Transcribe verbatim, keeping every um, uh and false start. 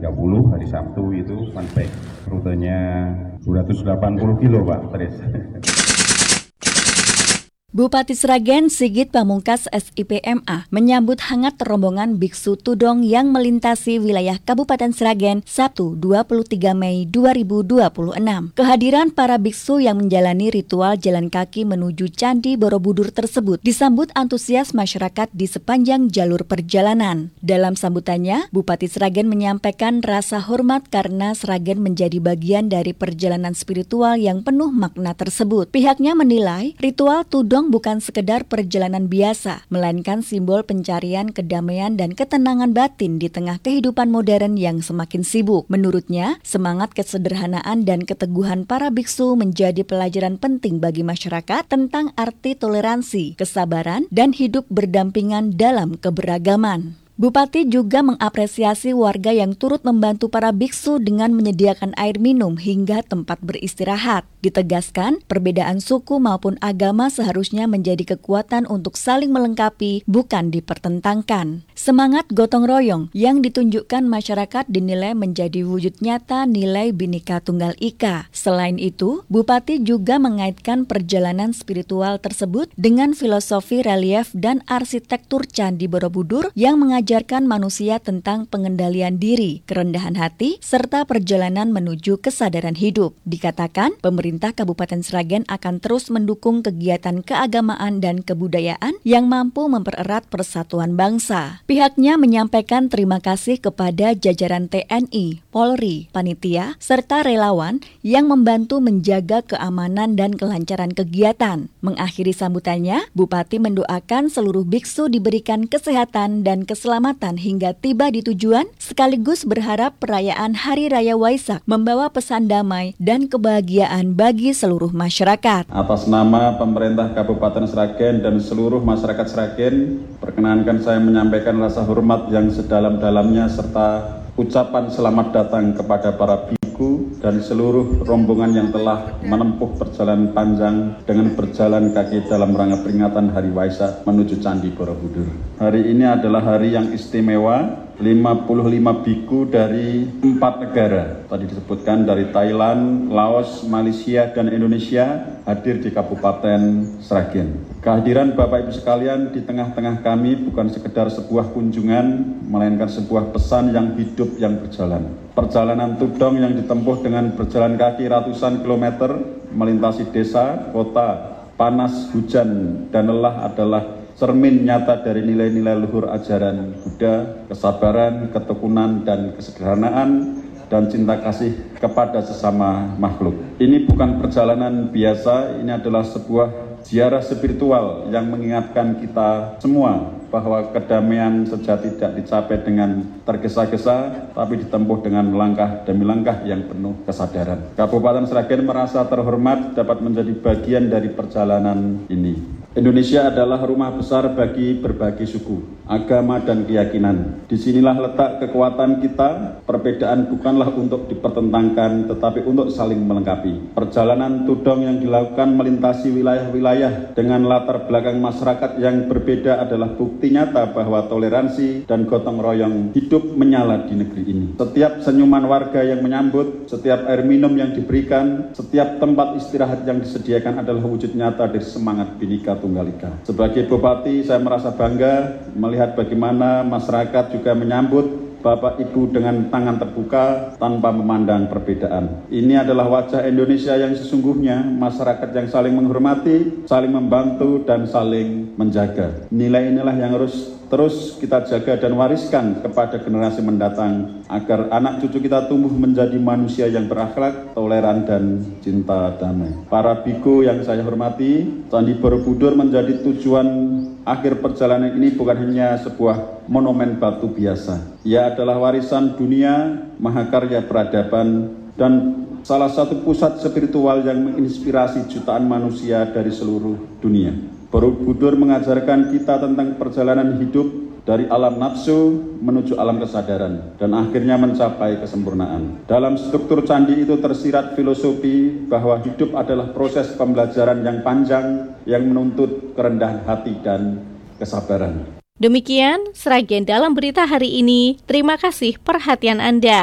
tiga puluh hari Sabtu itu funpack. Rutenya dua ratus delapan puluh kilo Pak Tris. Bupati Sragen Sigit Pamungkas S I P M A menyambut hangat rombongan biksu Tudong yang melintasi wilayah Kabupaten Sragen Sabtu dua puluh tiga Mei dua ribu dua puluh enam. Kehadiran para biksu yang menjalani ritual jalan kaki menuju Candi Borobudur tersebut disambut antusias masyarakat di sepanjang jalur perjalanan. Dalam sambutannya, Bupati Sragen menyampaikan rasa hormat karena Sragen menjadi bagian dari perjalanan spiritual yang penuh makna tersebut. Pihaknya menilai ritual Tudong bukan sekedar perjalanan biasa, melainkan simbol pencarian kedamaian dan ketenangan batin di tengah kehidupan modern yang semakin sibuk. Menurutnya, semangat kesederhanaan dan keteguhan para biksu menjadi pelajaran penting bagi masyarakat tentang arti toleransi, kesabaran, dan hidup berdampingan dalam keberagaman. Bupati juga mengapresiasi warga yang turut membantu para biksu dengan menyediakan air minum hingga tempat beristirahat. Ditegaskan, perbedaan suku maupun agama seharusnya menjadi kekuatan untuk saling melengkapi, bukan dipertentangkan. Semangat gotong royong yang ditunjukkan masyarakat dinilai menjadi wujud nyata nilai Bhinneka Tunggal Ika. Selain itu, Bupati juga mengaitkan perjalanan spiritual tersebut dengan filosofi relief dan arsitektur Candi Borobudur yang mengajarkan mengajarkan manusia tentang pengendalian diri, kerendahan hati, serta perjalanan menuju kesadaran hidup. Dikatakan, pemerintah Kabupaten Sragen akan terus mendukung kegiatan keagamaan dan kebudayaan yang mampu mempererat persatuan bangsa. Pihaknya menyampaikan terima kasih kepada jajaran T N I, Polri, panitia, serta relawan yang membantu menjaga keamanan dan kelancaran kegiatan. Mengakhiri sambutannya, Bupati mendoakan seluruh biksu diberikan kesehatan dan keselamatan keselamatan hingga tiba di tujuan, sekaligus berharap perayaan Hari Raya Waisak membawa pesan damai dan kebahagiaan bagi seluruh masyarakat. Atas nama pemerintah Kabupaten Sragen dan seluruh masyarakat Sragen, perkenankan saya menyampaikan rasa hormat yang sedalam-dalamnya serta ucapan selamat datang kepada para biku dan seluruh rombongan yang telah menempuh perjalanan panjang dengan berjalan kaki dalam rangka peringatan Hari Waisak menuju Candi Borobudur. Hari ini adalah hari yang istimewa. lima puluh lima biku dari empat negara, tadi disebutkan dari Thailand, Laos, Malaysia, dan Indonesia hadir di Kabupaten Sragen. Kehadiran Bapak Ibu sekalian di tengah-tengah kami bukan sekedar sebuah kunjungan, melainkan sebuah pesan yang hidup yang berjalan. Perjalanan Tudong yang ditempuh dengan berjalan kaki ratusan kilometer, melintasi desa, kota, panas, hujan, dan lelah adalah cermin nyata dari nilai-nilai luhur ajaran Buddha, kesabaran, ketekunan, dan kesederhanaan, dan cinta kasih kepada sesama makhluk. Ini bukan perjalanan biasa, ini adalah sebuah ziarah spiritual yang mengingatkan kita semua bahwa kedamaian sejati tidak dicapai dengan tergesa-gesa, tapi ditempuh dengan langkah demi langkah yang penuh kesadaran. Kabupaten Sragen merasa terhormat dapat menjadi bagian dari perjalanan ini. Indonesia adalah rumah besar bagi berbagai suku, agama, dan keyakinan. Disinilah letak kekuatan kita. Perbedaan bukanlah untuk dipertentangkan, tetapi untuk saling melengkapi. Perjalanan Tudong yang dilakukan melintasi wilayah-wilayah dengan latar belakang masyarakat yang berbeda adalah bukti nyata bahwa toleransi dan gotong royong hidup menyala di negeri ini. Setiap senyuman warga yang menyambut, setiap air minum yang diberikan, setiap tempat istirahat yang disediakan adalah wujud nyata dari semangat Bhinneka Tunggal Ika. Sebagai Bupati, saya merasa bangga melihat bagaimana masyarakat juga menyambut Bapak Ibu dengan tangan terbuka tanpa memandang perbedaan. Ini adalah wajah Indonesia yang sesungguhnya, masyarakat yang saling menghormati, saling membantu, dan saling menjaga. Nilai inilah yang harus terus kita jaga dan wariskan kepada generasi mendatang agar anak cucu kita tumbuh menjadi manusia yang berakhlak, toleran, dan cinta damai. Para biku yang saya hormati, Candi Borobudur menjadi tujuan akhir perjalanan ini bukan hanya sebuah monumen batu biasa. Ia adalah warisan dunia, mahakarya peradaban, dan salah satu pusat spiritual yang menginspirasi jutaan manusia dari seluruh dunia. Borobudur mengajarkan kita tentang perjalanan hidup dari alam nafsu menuju alam kesadaran dan akhirnya mencapai kesempurnaan. Dalam struktur candi itu tersirat filosofi bahwa hidup adalah proses pembelajaran yang panjang yang menuntut kerendahan hati dan kesabaran. Demikian Sragen dalam berita hari ini. Terima kasih perhatian Anda.